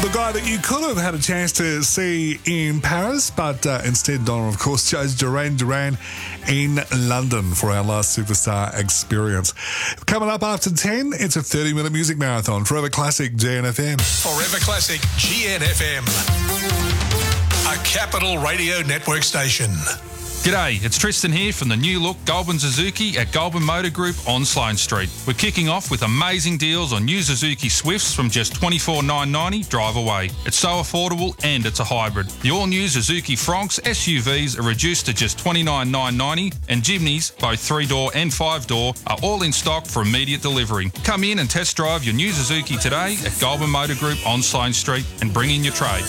The guy that you could have had a chance to see in Paris, but instead Donald, of course, chose Duran Duran in London for our last superstar experience. Coming up after 10, it's a 30-minute music marathon. Forever Classic GNFM. Forever Classic GNFM. A Capital Radio Network station. G'day, it's Tristan here from the new look Goulburn Suzuki at Goulburn Motor Group on Sloane Street. We're kicking off with amazing deals on new Suzuki Swifts from just $24,990 drive away. It's so affordable and it's a hybrid. The all-new Suzuki Fronx SUVs are reduced to just $29,990 and Jimneys, both 3-door and 5-door, are all in stock for immediate delivery. Come in and test drive your new Suzuki today at Goulburn Motor Group on Sloane Street and bring in your trade.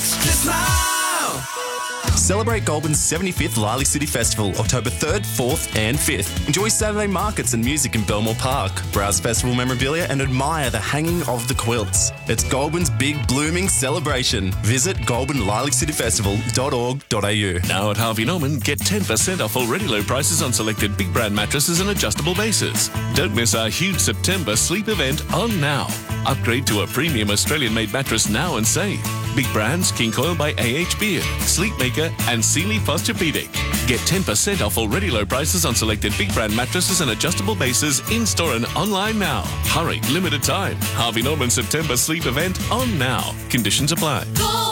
Celebrate Goulburn's 75th Liley City Festival, October 3rd, 4th and 5th. Enjoy Saturday markets and music in Belmore Park. Browse festival memorabilia and admire the hanging of the quilts. It's Goulburn's big blooming celebration. Visit goulburnlilacityfestival.org.au. Now at Harvey Norman, get 10% off already low prices on selected big brand mattresses and adjustable bases. Don't miss our huge September sleep event on now. Upgrade to a premium Australian-made mattress now and save. Big brands, King Coil by A.H. Beard, Sleepmaker and Sealy Posturepedic. Get 10% off already low prices on selected big brand mattresses and adjustable bases in-store and online now. Hurry, limited time. Harvey Norman September sleep event on now. Conditions apply.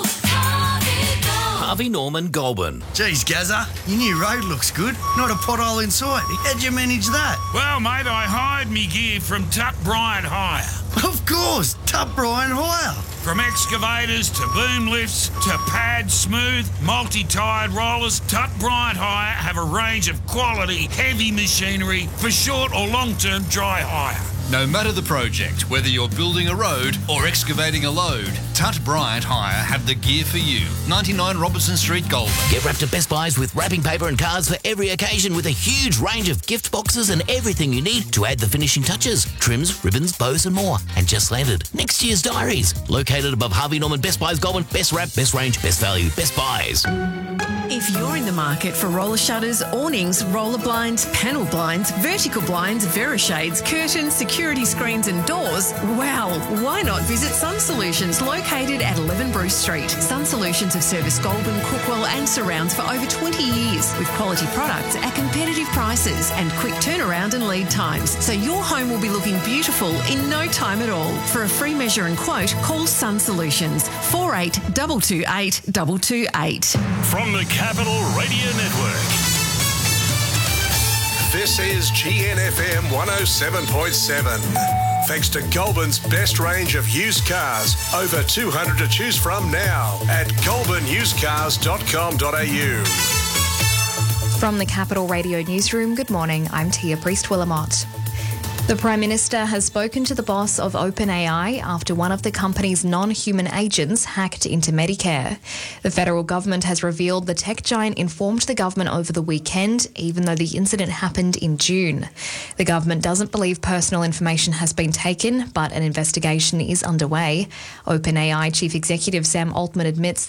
Harvey Norman Goulburn. Geez, Gazza, your new road looks good. Not a pothole in sight. How'd you manage that? Well, mate, I hired me gear from Tuck Bryant Hire. Of course, Tuck Bryant Hire. From excavators to boom lifts to pad smooth, multi-tired rollers, Tuck Bryant Hire have a range of quality, heavy machinery for short or long-term dry hire. No matter the project, whether you're building a road or excavating a load, Tutt Bryant Hire have the gear for you. 99 Robertson Street, Goulburn. Get wrapped at Best Buys with wrapping paper and cards for every occasion with a huge range of gift boxes and everything you need to add the finishing touches. Trims, ribbons, bows and more. And just landed, next year's diaries. Located above Harvey Norman Best Buys Goulburn. Best wrap, best range, best value, Best Buys. If you're in the market for roller shutters, awnings, roller blinds, panel blinds, vertical blinds, Verishades, curtains, security screens and doors, well, why not visit Sun Solutions, located at 11 Bruce Street. Sun Solutions have serviced Goulburn, Cookwell and surrounds for over 20 years with quality products at competitive prices and quick turnaround and lead times. So your home will be looking beautiful in no time at all. For a free measure and quote, call Sun Solutions 4822 228. From the Capital Radio Network. This is GNFM 107.7. Thanks to Goulburn's best range of used cars. Over 200 to choose from now at goulburnnewscars.com.au. From the Capital Radio Newsroom, good morning. I'm Tia Priest-Willamot. The Prime Minister has spoken to the boss of OpenAI after one of the company's non-human agents hacked into Medicare. The federal government has revealed the tech giant informed the government over the weekend, even though the incident happened in June. The government doesn't believe personal information has been taken, but an investigation is underway. OpenAI Chief Executive Sam Altman admits